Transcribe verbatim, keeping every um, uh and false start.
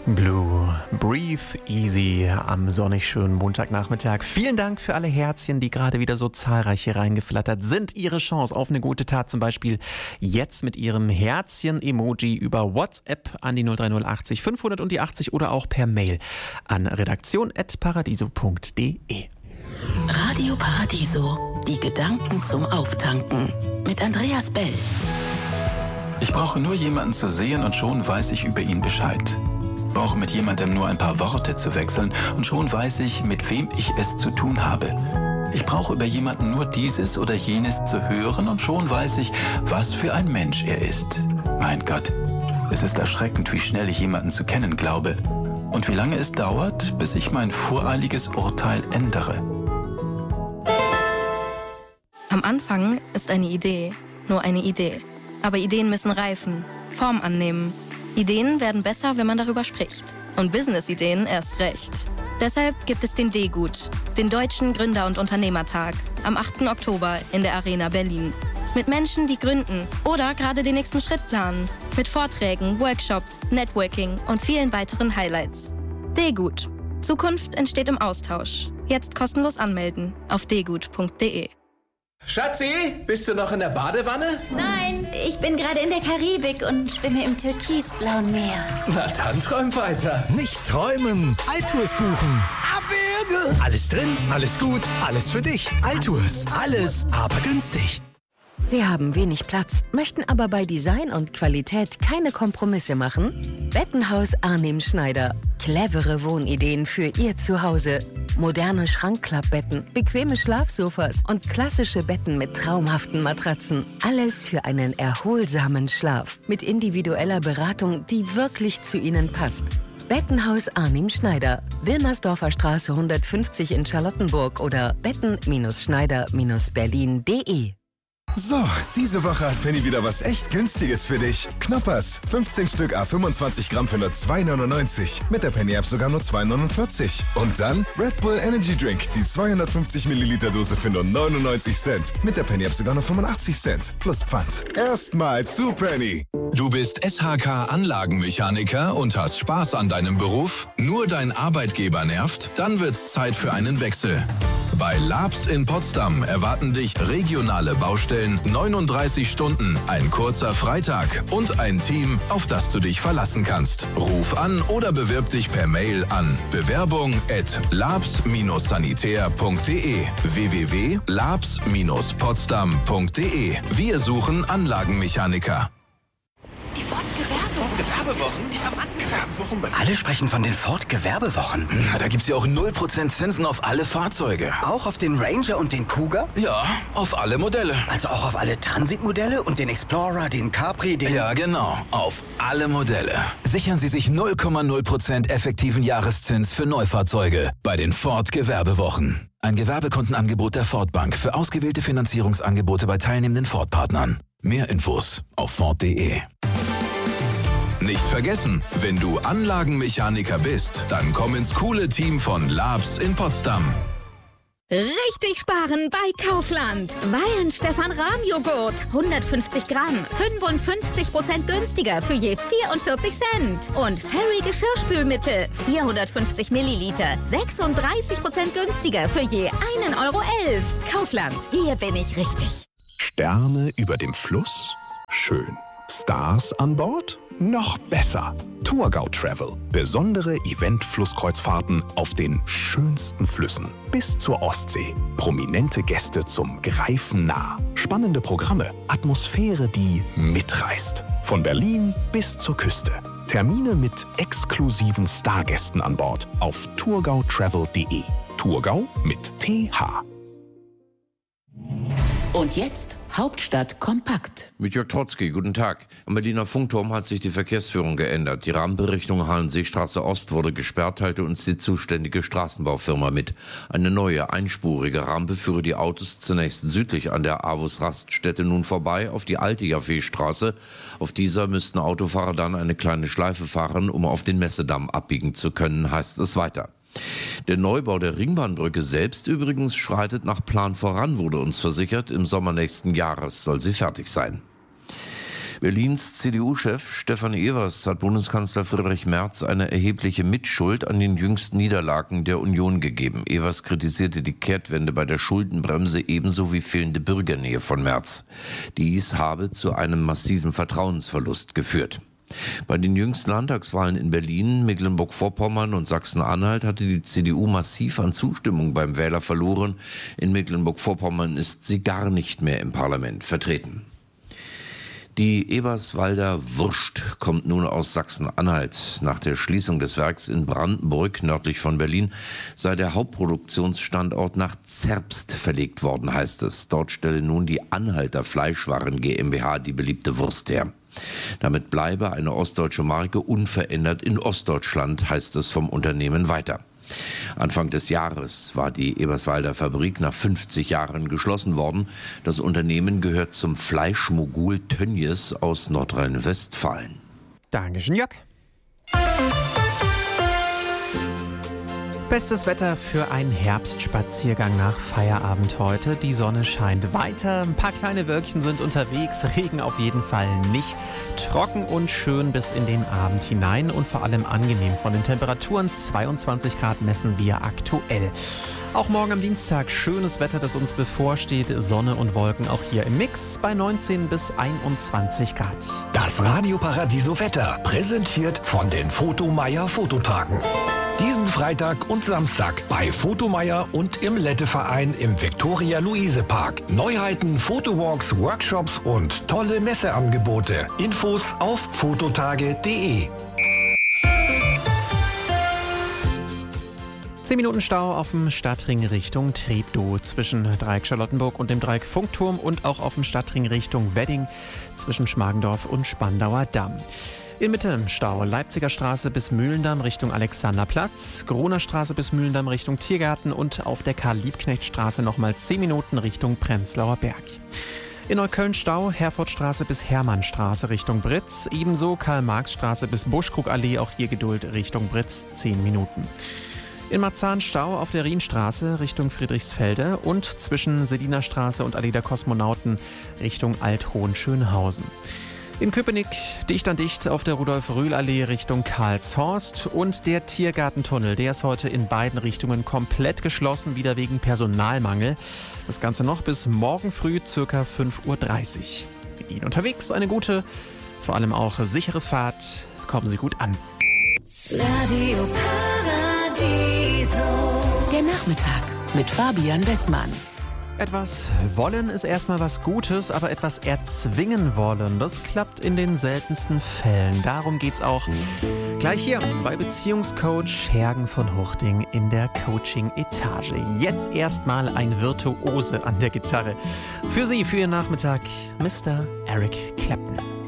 Blue, breathe easy am sonnig schönen Montagnachmittag. Vielen Dank für alle Herzchen, die gerade wieder so zahlreich hier reingeflattert sind. Ihre Chance auf eine gute Tat zum Beispiel jetzt mit Ihrem Herzchen-Emoji über WhatsApp an die null drei null achtzig fünfhundert und die achtzig oder auch per Mail an redaktion at paradiso punkt de. Radio Paradiso, die Gedanken zum Auftanken mit Andreas Bell. Ich brauche nur jemanden zu sehen und schon weiß ich über ihn Bescheid. Brauche mit jemandem nur ein paar Worte zu wechseln und schon weiß ich, mit wem ich es zu tun habe. Ich brauche über jemanden nur dieses oder jenes zu hören und schon weiß ich, was für ein Mensch er ist. Mein Gott, es ist erschreckend, wie schnell ich jemanden zu kennen glaube und wie lange es dauert, bis ich mein voreiliges Urteil ändere. Am Anfang ist eine Idee nur eine Idee. Aber Ideen müssen reifen, Form annehmen. Ideen werden besser, wenn man darüber spricht. Und Business-Ideen erst recht. Deshalb gibt es den D-Gut, den Deutschen Gründer- und Unternehmertag, am achten Oktober in der Arena Berlin. Mit Menschen, die gründen oder gerade den nächsten Schritt planen. Mit Vorträgen, Workshops, Networking und vielen weiteren Highlights. D-Gut. Zukunft entsteht im Austausch. Jetzt kostenlos anmelden auf d gut punkt de. Schatzi, bist du noch in der Badewanne? Nein, ich bin gerade in der Karibik und schwimme im türkisblauen Meer. Na dann träum weiter. Nicht träumen, Altours buchen. Abwürge! Alles drin, alles gut, alles für dich. Altours, alles, aber günstig. Sie haben wenig Platz, möchten aber bei Design und Qualität keine Kompromisse machen? Bettenhaus Arnim Schneider. Clevere Wohnideen für Ihr Zuhause. Moderne Schrankklappbetten, bequeme Schlafsofas und klassische Betten mit traumhaften Matratzen. Alles für einen erholsamen Schlaf. Mit individueller Beratung, die wirklich zu Ihnen passt. Bettenhaus Arnim Schneider. Wilmersdorfer Straße hundertfünfzig in Charlottenburg oder betten Schneider Berlin punkt de. So, diese Woche hat Penny wieder was echt Günstiges für dich. Knoppers, fünfzehn Stück à fünfundzwanzig Gramm für nur zwei neunundneunzig. Mit der Penny App sogar nur zwei neunundvierzig. Und dann Red Bull Energy Drink, die zweihundertfünfzig Milliliter Dose für nur neunundneunzig Cent. Mit der Penny App sogar nur fünfundachtzig Cent. Plus Pfand. Erstmal zu Penny. Du bist S H K-Anlagenmechaniker und hast Spaß an deinem Beruf? Nur dein Arbeitgeber nervt? Dann wird's Zeit für einen Wechsel. Bei Labs in Potsdam erwarten dich regionale Baustellen, neununddreißig Stunden, ein kurzer Freitag und ein Team, auf das du dich verlassen kannst. Ruf an oder bewirb dich per Mail an bewerbung at labs sanitär punkt de w w w punkt labs potsdam punkt de. Wir suchen Anlagenmechaniker. Die Ford-Gewerbewochen. Die Gewerbewochen. Alle sprechen von den Ford-Gewerbewochen. Na, da gibt's ja auch null Prozent Zinsen auf alle Fahrzeuge. Auch auf den Ranger und den Kuga? Ja, auf alle Modelle. Also auch auf alle Transitmodelle und den Explorer, den Capri, den... Ja, genau. Auf alle Modelle. Sichern Sie sich null Komma null Prozent effektiven Jahreszins für Neufahrzeuge bei den Ford-Gewerbewochen. Ein Gewerbekontenangebot der Ford Bank für ausgewählte Finanzierungsangebote bei teilnehmenden Ford-Partnern. Mehr Infos auf ford punkt de. Nicht vergessen, wenn du Anlagenmechaniker bist, dann komm ins coole Team von Labs in Potsdam. Richtig sparen bei Kaufland. Wein Stefan Rahm Joghurt. hundertfünfzig Gramm. fünfundfünfzig Prozent günstiger für je vierundvierzig Cent. Und Fairy Geschirrspülmittel. vierhundertfünfzig Milliliter. sechsunddreißig Prozent günstiger für je einen Euro elf. Kaufland. Hier bin ich richtig. Sterne über dem Fluss? Schön. Stars an Bord? Noch besser. Tourgau Travel. Besondere Event-Flusskreuzfahrten auf den schönsten Flüssen bis zur Ostsee. Prominente Gäste zum Greifen nah. Spannende Programme. Atmosphäre, die mitreißt. Von Berlin bis zur Küste. Termine mit exklusiven Stargästen an Bord auf tourgau travel punkt de. Tourgau mit T H. Und jetzt Hauptstadt kompakt. Mit Jörg Trotzki, guten Tag. Am Berliner Funkturm hat sich die Verkehrsführung geändert. Die Rahmenberichtung Hallenseestraße Ost wurde gesperrt, teilte uns die zuständige Straßenbaufirma mit. Eine neue, einspurige Rampe führe die Autos zunächst südlich an der Avus-Raststätte nun vorbei auf die alte Jaffeestraße. Auf dieser müssten Autofahrer dann eine kleine Schleife fahren, um auf den Messedamm abbiegen zu können, heißt es weiter. Der Neubau der Ringbahnbrücke selbst übrigens schreitet nach Plan voran, wurde uns versichert. Im Sommer nächsten Jahres soll sie fertig sein. Berlins C D U-Chef Stefan Evers hat Bundeskanzler Friedrich Merz eine erhebliche Mitschuld an den jüngsten Niederlagen der Union gegeben. Evers kritisierte die Kehrtwende bei der Schuldenbremse ebenso wie fehlende Bürgernähe von Merz. Dies habe zu einem massiven Vertrauensverlust geführt. Bei den jüngsten Landtagswahlen in Berlin, Mecklenburg-Vorpommern und Sachsen-Anhalt hatte die C D U massiv an Zustimmung beim Wähler verloren. In Mecklenburg-Vorpommern ist sie gar nicht mehr im Parlament vertreten. Die Eberswalder Wurst kommt nun aus Sachsen-Anhalt. Nach der Schließung des Werks in Brandenburg, nördlich von Berlin, sei der Hauptproduktionsstandort nach Zerbst verlegt worden, heißt es. Dort stelle nun die Anhalter Fleischwaren GmbH die beliebte Wurst her. Damit bleibe eine ostdeutsche Marke unverändert in Ostdeutschland, heißt es vom Unternehmen weiter. Anfang des Jahres war die Eberswalder Fabrik nach fünfzig Jahren geschlossen worden. Das Unternehmen gehört zum Fleischmogul Tönnies aus Nordrhein-Westfalen. Dankeschön, Jörg. Bestes Wetter für einen Herbstspaziergang nach Feierabend heute. Die Sonne scheint weiter, ein paar kleine Wölkchen sind unterwegs, Regen auf jeden Fall nicht. Trocken und schön bis in den Abend hinein und vor allem angenehm von den Temperaturen. zweiundzwanzig Grad messen wir aktuell. Auch morgen am Dienstag schönes Wetter, das uns bevorsteht. Sonne und Wolken auch hier im Mix bei neunzehn bis einundzwanzig Grad. Das Radio Paradiso Wetter, präsentiert von den Fotomeier Fototagen. Diesen Freitag und Samstag bei Fotomeier und im Lette-Verein im Viktoria-Luise-Park. Neuheiten, Fotowalks, Workshops und tolle Messeangebote. Infos auf fototage punkt de. zehn Minuten Stau auf dem Stadtring Richtung Treptow zwischen Dreieck Charlottenburg und dem Dreieck Funkturm und auch auf dem Stadtring Richtung Wedding zwischen Schmargendorf und Spandauer Damm. In Mitte im Stau Leipziger Straße bis Mühlendamm Richtung Alexanderplatz, Groner Straße bis Mühlendamm Richtung Tiergarten und auf der Karl-Liebknecht-Straße nochmal zehn Minuten Richtung Prenzlauer Berg. In Neukölln Stau, Herfordstraße bis Hermannstraße Richtung Britz, ebenso Karl-Marx-Straße bis Buschkrugallee, auch hier Geduld Richtung Britz, zehn Minuten. In Marzahn Stau auf der Rienstraße Richtung Friedrichsfelde und zwischen Sediner Straße und Allee der Kosmonauten Richtung Alt-Hohenschönhausen. In Köpenick dicht an dicht auf der Rudolf-Rühl-Allee Richtung Karlshorst und der Tiergartentunnel, der ist heute in beiden Richtungen komplett geschlossen, wieder wegen Personalmangel. Das Ganze noch bis morgen früh ca. fünf Uhr dreißig. Für Ihnen unterwegs eine gute, vor allem auch sichere Fahrt. Kommen Sie gut an. Radio Paradiso. Der Nachmittag mit Fabian Westmann. Etwas wollen ist erstmal was Gutes, aber etwas erzwingen wollen, das klappt in den seltensten Fällen. Darum geht's auch gleich hier bei Beziehungscoach Hergen von Huchting in der Coaching-Etage. Jetzt erstmal ein Virtuose an der Gitarre. Für Sie, für Ihren Nachmittag, Mister Eric Clapton.